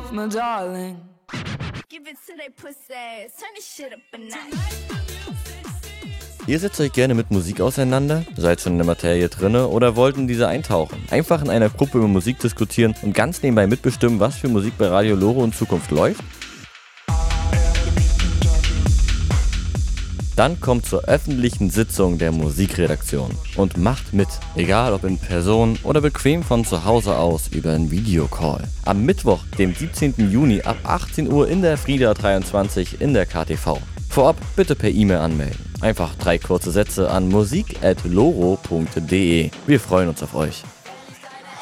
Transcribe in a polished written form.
off, my darling. Give it to they pussy, turn this shit up a notch. Ihr setzt euch gerne mit Musik auseinander? Seid schon in der Materie drinne oder wollt in diese eintauchen? Einfach in einer Gruppe über Musik diskutieren und ganz nebenbei mitbestimmen, was für Musik bei Radio Loro in Zukunft läuft? Dann kommt zur öffentlichen Sitzung der Musikredaktion und macht mit, egal ob in Person oder bequem von zu Hause aus über einen Videocall. Am Mittwoch, dem 17. Juni ab 18 Uhr in der Frida 23 in der KTV. Vorab bitte per E-Mail anmelden. Einfach 3 kurze Sätze an musik@loro.de. Wir freuen uns auf euch.